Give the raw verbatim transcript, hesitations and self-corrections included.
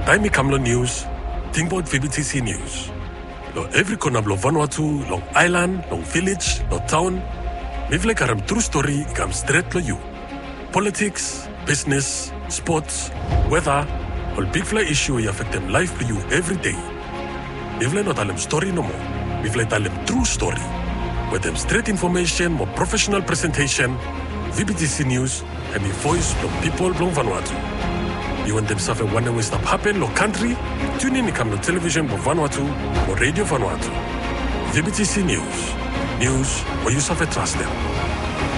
time Kamlo News, think about V B T C News. Lo every corner of Vanuatu, long island, long village, long town, mivle karam true story come straight to you. Politics, business, sports, weather, all big fly issue you affect them life to you every day. Mivle not tell them story no more. Mivle tell them true story. With them straight information, more professional presentation, V B T C News, and the voice from people from Vanuatu. You want them stuff and wonder when stuff happen, lo country, tune in to come to television from Vanuatu or radio Vanuatu. V B T C News. News where you suffer trust them.